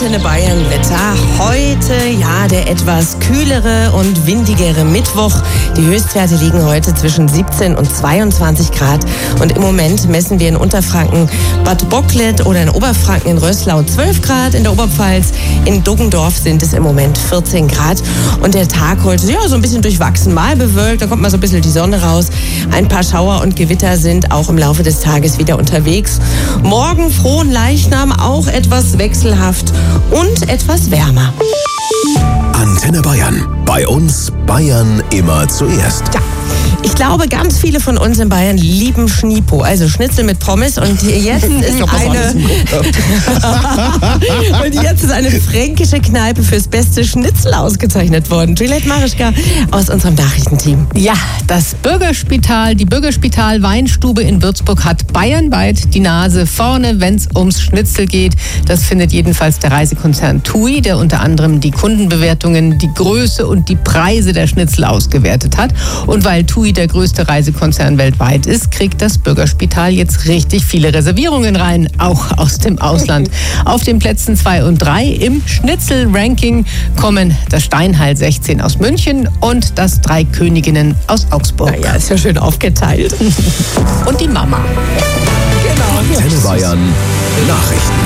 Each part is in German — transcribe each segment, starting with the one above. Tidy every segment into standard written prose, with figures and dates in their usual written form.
Antenne Bayern Wetter. Heute ja der etwas kühlere und windigere Mittwoch. Die Höchstwerte liegen heute zwischen 17 und 22 Grad. Und im Moment messen wir in Unterfranken Bad Bocklet oder in Oberfranken in Röslau 12 Grad. In der Oberpfalz in Duggendorf sind es im Moment 14 Grad. Und der Tag heute ja so ein bisschen durchwachsen, mal bewölkt. Da kommt mal so ein bisschen die Sonne raus. Ein paar Schauer und Gewitter sind auch im Laufe des Tages wieder unterwegs. Morgen frohen Leichnam, auch etwas wechselhaft und etwas wärmer. Antenne Bayern. Bei uns Bayern immer zuerst. Ja. Ich glaube, ganz viele von uns in Bayern lieben Schnipo, also Schnitzel mit Pommes. Und jetzt ist eine fränkische Kneipe fürs beste Schnitzel ausgezeichnet worden. Juliette Marischka aus unserem Nachrichtenteam. Ja, das Bürgerspital, die Bürgerspital-Weinstube in Würzburg hat bayernweit die Nase vorne, wenn es ums Schnitzel geht. Das findet jedenfalls der Reisekonzern TUI, der unter anderem die Kundenbewertungen, die Größe und die Preise der Schnitzel ausgewertet hat. Und weil TUI der größte Reisekonzern weltweit ist, kriegt das Bürgerspital jetzt richtig viele Reservierungen rein, auch aus dem Ausland. Auf den Plätzen 2 und 3 im Schnitzel-Ranking kommen das Steinheil 16 aus München und das 3 Königinnen aus Augsburg. Ja, ist ja schön aufgeteilt. Und die Mama. Genau. Antenne Bayern Nachrichten.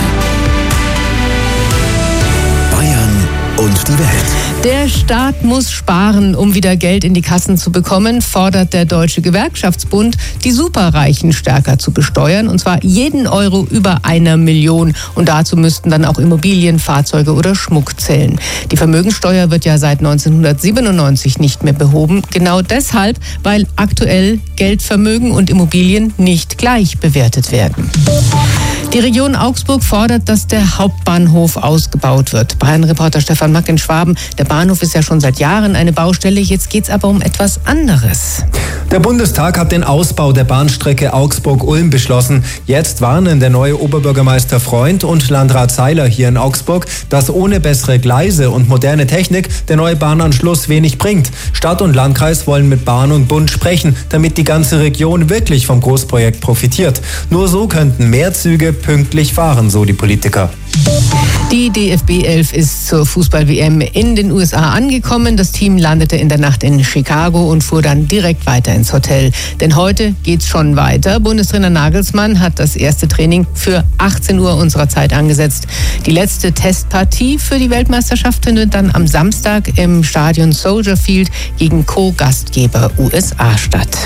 Bayern und die Welt. Der Staat muss sparen, um wieder Geld in die Kassen zu bekommen, fordert der Deutsche Gewerkschaftsbund, die Superreichen stärker zu besteuern, und zwar jeden Euro über 1 Million. Und dazu müssten dann auch Immobilien, Fahrzeuge oder Schmuck zählen. Die Vermögensteuer wird ja seit 1997 nicht mehr behoben. Genau deshalb, weil aktuell Geldvermögen und Immobilien nicht gleich bewertet werden. Die Region Augsburg fordert, dass der Hauptbahnhof ausgebaut wird. Bayern-Reporter Stefan Mack in Schwaben. Der Bahnhof ist ja schon seit Jahren eine Baustelle. Jetzt geht es aber um etwas anderes. Der Bundestag hat den Ausbau der Bahnstrecke Augsburg-Ulm beschlossen. Jetzt warnen der neue Oberbürgermeister Freund und Landrat Seiler hier in Augsburg, dass ohne bessere Gleise und moderne Technik der neue Bahnanschluss wenig bringt. Stadt und Landkreis wollen mit Bahn und Bund sprechen, damit die ganze Region wirklich vom Großprojekt profitiert. Nur so könnten mehr Züge pünktlich fahren, so die Politiker. Die DFB 11 ist zur Fußball-WM in den USA angekommen. Das Team landete in der Nacht in Chicago und fuhr dann direkt weiter ins Hotel. Denn heute geht's schon weiter. Bundestrainer Nagelsmann hat das erste Training für 18 Uhr unserer Zeit angesetzt. Die letzte Testpartie für die Weltmeisterschaft findet dann am Samstag im Stadion Soldier Field gegen Co-Gastgeber USA statt.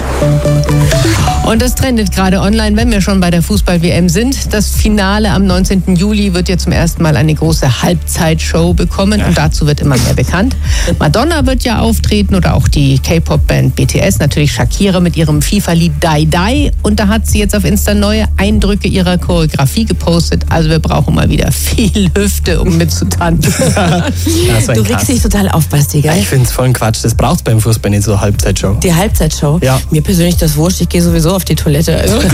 Und das trendet gerade online, wenn wir schon bei der Fußball-WM sind. Das Finale am 19. Juli wird jetzt zum ersten Mal eine große Halbzeitshow bekommen und dazu wird immer mehr bekannt. Madonna wird ja auftreten oder auch die K-Pop-Band BTS, natürlich Shakira mit ihrem FIFA-Lied Die Die, und da hat sie jetzt auf Insta neue Eindrücke ihrer Choreografie gepostet. Also wir brauchen mal wieder viel Hüfte, um mitzutanzen. Du regst dich total auf, Basti, gell? Ich finde es voll ein Quatsch. Das braucht beim Fußball nicht so eine Halbzeitshow. Die Halbzeitshow? Ja. Mir persönlich das wurscht, ich gehe sowieso auf die Toilette. Also Das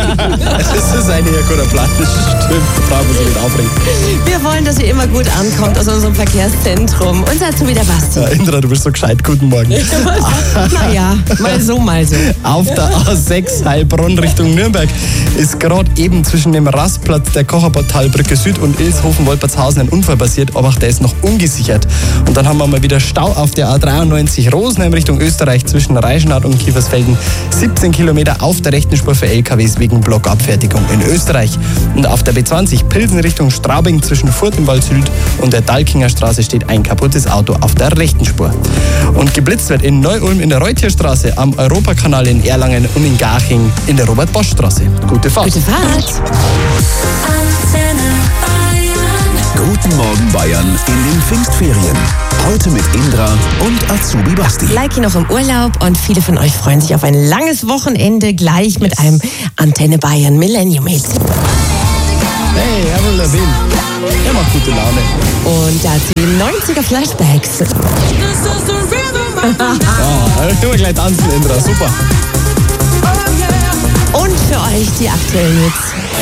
ist eigentlich ein guter Plan. Das stimmt. Da brauchen wir sich nicht aufregen. wir wollen, dass ihr immer gut ankommt aus unserem Verkehrszentrum. Unser Azubi der Basti. Ja, Indra, du bist so gescheit. Guten Morgen. Naja, mal so, mal so. Auf der A6 Heilbronn Richtung Nürnberg ist gerade eben zwischen dem Rastplatz der Kocherportalbrücke Süd und Ilshofen-Wolpertshausen ein Unfall passiert, aber auch der ist noch ungesichert. Und dann haben wir mal wieder Stau auf der A93 Rosenheim Richtung Österreich zwischen Reichenau und Kiefersfelden. 17 Kilometer auf der rechten Spur für LKWs wegen Blockabfertigung in Österreich. Und auf der B20 Pilsen Richtung Straubing zwischen Furt im Wald Süd und der Dalkinger Straße steht ein kaputtes Auto auf der rechten Spur. Und geblitzt wird in Neu-Ulm in der Reutierstraße, am Europakanal in Erlangen und in Garching in der Robert-Bosch-Straße. Gute Fahrt. Gute Fahrt. Guten Morgen Bayern in den Pfingstferien. Heute mit Indra und Azubi Basti. Leiki noch im Urlaub und viele von euch freuen sich auf ein langes Wochenende gleich mit einem Antenne Bayern Millennium Hit. Hey, Avril Lavigne. Der macht gute Laune. Und dazu die 90er Flashbacks. Ja, können wir gleich tanzen, Indra. Super. Und für euch die aktuellen Hits.